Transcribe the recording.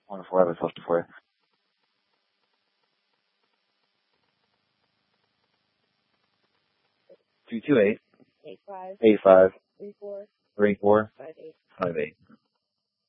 Wonderful. I have a question for you. 228 85 34 58.